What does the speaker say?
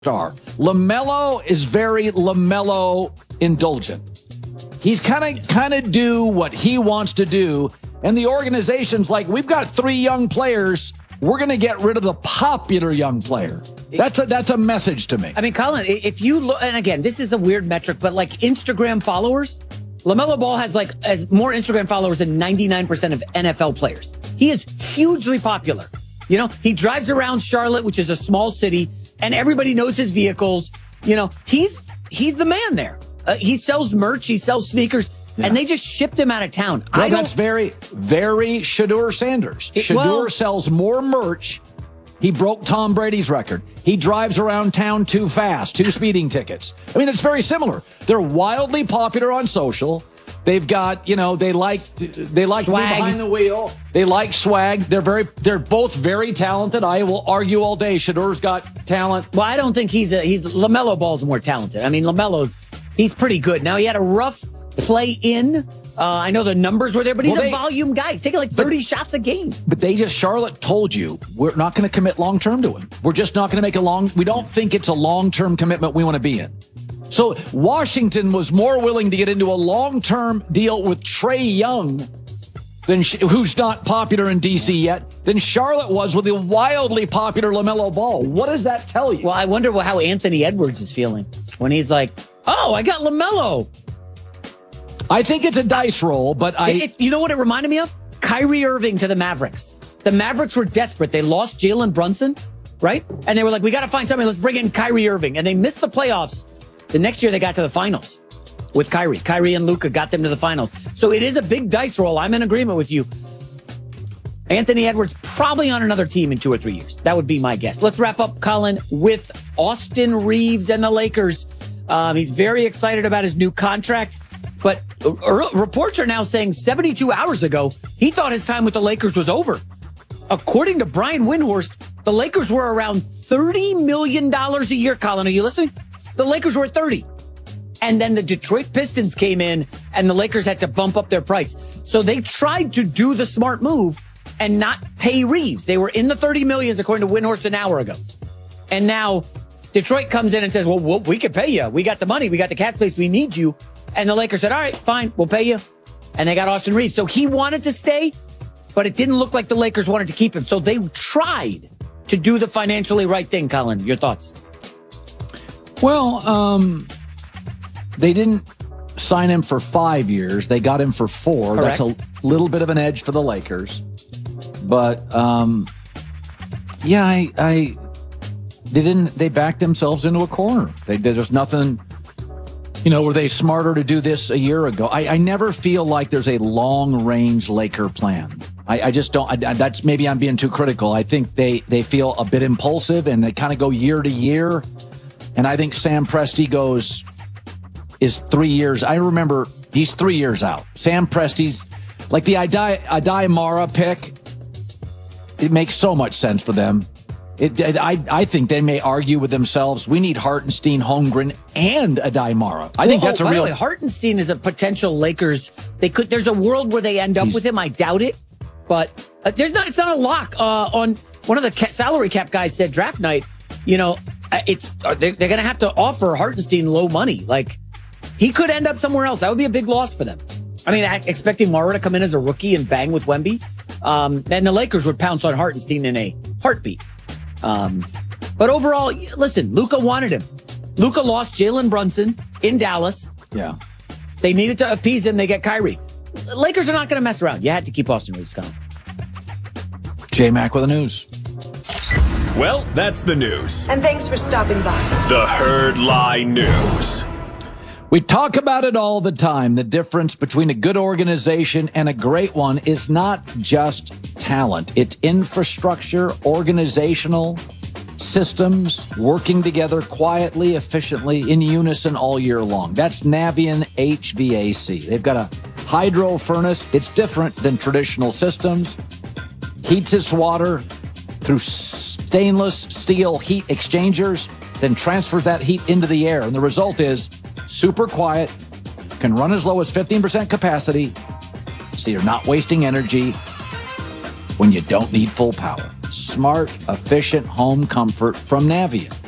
star. LaMelo is very LaMelo indulgent. He's kind of do what he wants to do, and the organization's like, we've got 3 young players. We're going to get rid of the popular young player. That's a message to me. I mean, Colin, if you look, and again, this is a weird metric, but like Instagram followers, LaMelo Ball has more Instagram followers than 99% of NFL players. He is hugely popular. You know, he drives around Charlotte, which is a small city, and everybody knows his vehicles. You know, he's the man there. He sells merch, he sells sneakers, and they just shipped him out of town. Well, that's very, very Shedeur Sanders. Shedeur sells more merch. He broke Tom Brady's record. He drives around town too fast, 2 speeding tickets. I mean, it's very similar. They're wildly popular on social. They've got, you know, they like to be behind the wheel. They like swag. They're both very talented. I will argue all day. Shedeur's got talent. Well, I don't think he's LaMelo Ball's more talented. I mean, he's pretty good. Now, he had a rough play in. I know the numbers were there, but he's a volume guy. He's taking like 30 shots a game. But Charlotte told you, we're not going to commit long-term to him. We're just not going to make we don't think it's a long-term commitment we want to be in. So Washington was more willing to get into a long-term deal with Trae Young, who's not popular in D.C. yet, than Charlotte was with the wildly popular LaMelo Ball. What does that tell you? Well, I wonder how Anthony Edwards is feeling when he's like, oh, I got LaMelo. I think it's a dice roll, but you know what it reminded me of? Kyrie Irving to the Mavericks. The Mavericks were desperate. They lost Jalen Brunson, right? And they were like, we got to find somebody. Let's bring in Kyrie Irving. And they missed the playoffs. The next year they got to the finals with Kyrie. Kyrie and Luka got them to the finals. So it is a big dice roll. I'm in agreement with you. Anthony Edwards probably on another team in 2 or 3 years. That would be my guess. Let's wrap up, Colin, with Austin Reeves and the Lakers. He's very excited about his new contract. But reports are now saying 72 hours ago, he thought his time with the Lakers was over. According to Brian Windhorst, the Lakers were around $30 million a year, Colin. Are you listening? The Lakers were at 30. And then the Detroit Pistons came in, and the Lakers had to bump up their price. So they tried to do the smart move and not pay Reeves. They were in the 30 millions, according to Windhorst, an hour ago. And now Detroit comes in and says, well, we could pay you. We got the money. We got the cap space. We need you. And the Lakers said, all right, fine, we'll pay you. And they got Austin Reeves. So he wanted to stay, but it didn't look like the Lakers wanted to keep him. So they tried to do the financially right thing, Colin. Your thoughts? Well, they didn't sign him for 5 years. They got him for 4. Correct. That's a little bit of an edge for the Lakers. But, they backed themselves into a corner. There's nothing, were they smarter to do this a year ago? I never feel like there's a long-range Laker plan. I just don't. That's maybe I'm being too critical. I think they feel a bit impulsive, and they kind of go year to year. And I think Sam Presti is 3 years. I remember he's 3 years out. Sam Presti's like the Adai Mara pick. It makes so much sense for them. I think they may argue with themselves. We need Hartenstein, Holmgren, and Adai Mara. I think that's a real. By the way, Hartenstein is a potential Lakers. There's a world where they end up with him. I doubt it, but it's not a lock. On one of the salary cap guys said draft night. They're going to have to offer Hartenstein low money. Like, he could end up somewhere else. That would be a big loss for them. I mean, expecting Mara to come in as a rookie and bang with Wemby. Then the Lakers would pounce on Hartenstein in a heartbeat. But overall, listen, Luka wanted him. Luka lost Jalen Brunson in Dallas. Yeah. They needed to appease him. They get Kyrie. Lakers are not going to mess around. You had to keep Austin Reeves coming. J-Mac with the news. Well, that's the news. And thanks for stopping by. The Herd Lie News. We talk about it all the time. The difference between a good organization and a great one is not just talent. It's infrastructure, organizational systems, working together quietly, efficiently, in unison all year long. That's Navien HVAC. They've got a hydro furnace. It's different than traditional systems. Heats its water through stainless steel heat exchangers, then transfers that heat into the air. And the result is super quiet, can run as low as 15% capacity, so you're not wasting energy when you don't need full power. Smart, efficient home comfort from Navien.